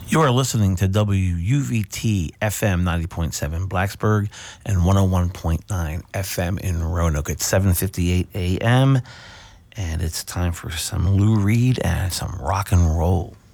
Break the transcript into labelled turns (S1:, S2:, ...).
S1: You are listening to WUVT FM 90.7 Blacksburg and 101.9 FM in Roanoke. It's 7:58 a.m. and it's time for some Lou Reed and some rock and roll.